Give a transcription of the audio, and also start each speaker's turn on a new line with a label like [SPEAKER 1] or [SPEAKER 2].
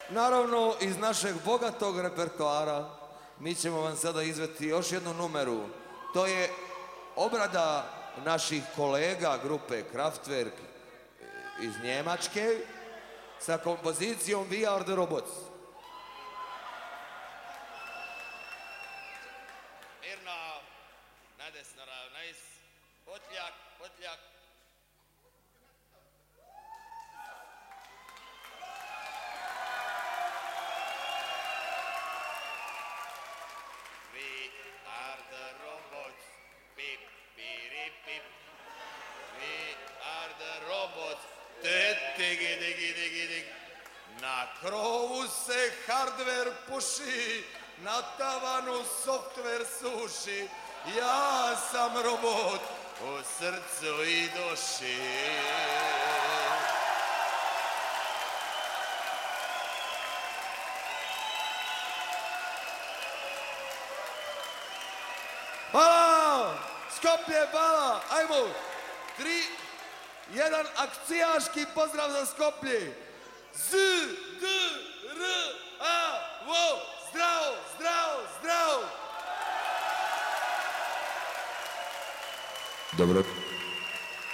[SPEAKER 1] Naravno, iz našeg bogatog repertoara mi ćemo vam sada izvesti još jednu numeru. To je obrada naših kolega grupe Kraftwerk iz Njemačke sa kompozicijom We Are The Robots.
[SPEAKER 2] Mirno, nadesno ravnajs, potljak, potljak. We are the robots, pip, pirip, pip. We are the robots, tigi, digi, digi, dig. Na krovu se hardware puši, na tavanu software suši. Ja sam robot u srcu i duši.
[SPEAKER 1] Hvala! Skoplje, hvala! Ajmo! 3, 1, akcijaški pozdrav za Skoplje! Z, D, R, A, vo! Zdravo, zdravo, zdravo!
[SPEAKER 3] Dobro.